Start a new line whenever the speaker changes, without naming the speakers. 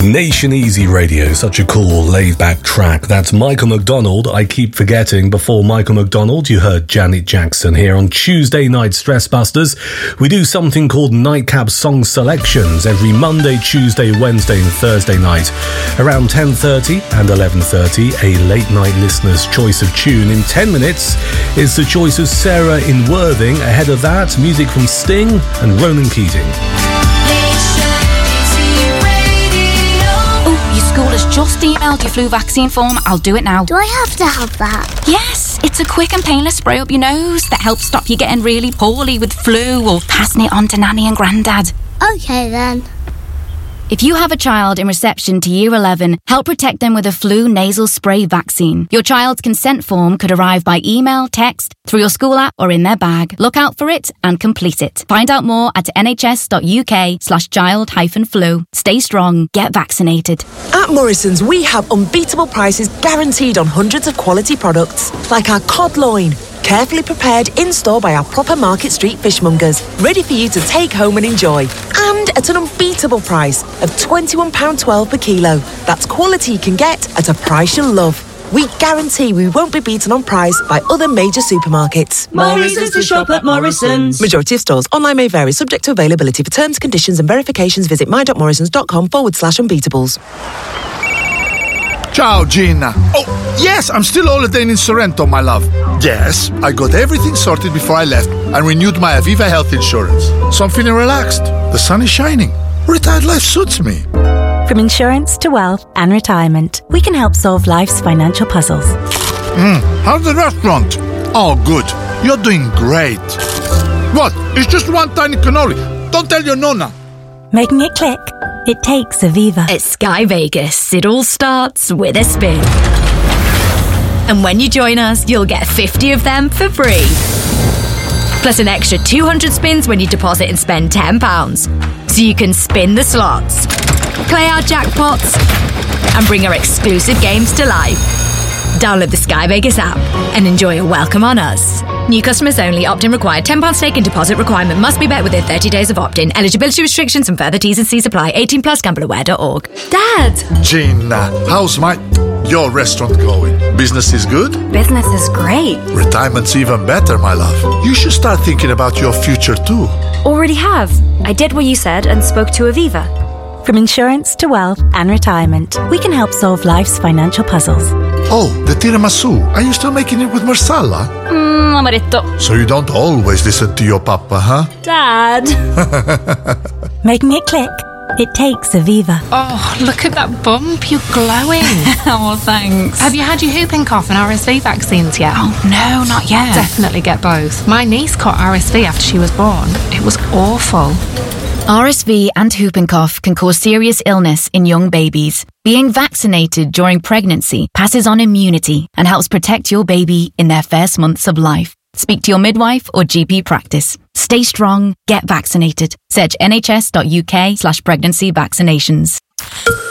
Nation Easy Radio, such a cool, laid-back track. That's Michael McDonald. I keep forgetting, before Michael McDonald, you heard Janet Jackson here on Tuesday Night Stress Busters. We do something called Nightcap Song Selections every Monday, Tuesday, Wednesday and Thursday night. Around 10:30 and 11:30, a late-night listener's choice of tune. In 10 minutes, it's the choice of Sarah in Worthing. Ahead of that, music from Sting and Ronan Keating.
School has just emailed your flu vaccine form. I'll do it now.
Do I have to have that?
Yes, it's a quick and painless spray up your nose that helps stop you getting really poorly with flu or passing it on to Nanny and Grandad.
Okay then.
If you have a child in reception to Year 11, help protect them with a flu nasal spray vaccine. Your child's consent form could arrive by email, text, through your school app or in their bag. Look out for it and complete it. Find out more at nhs.uk/child-flu. Stay strong, get vaccinated.
At Morrison's, we have unbeatable prices guaranteed on hundreds of quality products, like our cod loin, carefully prepared in-store by our proper Market Street fishmongers, ready for you to take home and enjoy. And at an unbeatable price of £21.12 per kilo. That's quality you can get at a price you'll love. We guarantee we won't be beaten on price by other major supermarkets.
More reasons to shop at Morrison's.
Majority of stores. Online may vary, subject to availability. For terms, conditions and verifications, visit my.morrisons.com/unbeatables.
Ciao, Gina. Oh, yes, I'm still holidaying in Sorrento, my love. Yes, I got everything sorted before I left and renewed my Aviva health insurance. So I'm feeling relaxed. The sun is shining. Retired life suits me.
From insurance to wealth and retirement, we can help solve life's financial puzzles.
How's the restaurant? Oh, good. You're doing great. What? It's just one tiny cannoli. Don't tell your nonna.
Making it click? It takes Aviva.
At Sky Vegas, it all starts with a spin. And when you join us, you'll get 50 of them for free. Plus an extra 200 spins when you deposit and spend £10. So you can spin the slots, play our jackpots, and bring our exclusive games to life. Download the Sky Vegas app and enjoy a welcome on us. New customers only. Opt-in required. £10 stake and deposit requirement must be met within 30 days of opt-in. Eligibility restrictions and further T's and C's apply. 18 plus. Gambleaware.org.
Dad!
Gina, how's your restaurant going? Business is good?
Business is great.
Retirement's even better, my love. You should start thinking about your future too.
Already have. I did what you said and spoke to Aviva.
From insurance to wealth and retirement, we can help solve life's financial puzzles.
Oh, the tiramisu. Are you still making it with marsala?
Amaretto.
So you don't always listen to your papa, huh?
Dad.
Making it click? It takes Aviva.
Oh, look at that bump. You're glowing.
Oh, thanks.
Have you had your whooping cough and RSV vaccines yet?
Oh, no, not yet.
Definitely get both. My niece caught RSV after she was born. It was awful.
RSV and whooping cough can cause serious illness in young babies. Being vaccinated during pregnancy passes on immunity and helps protect your baby in their first months of life. Speak to your midwife or GP practice. Stay strong, get vaccinated. Search nhs.uk/pregnancy vaccinations.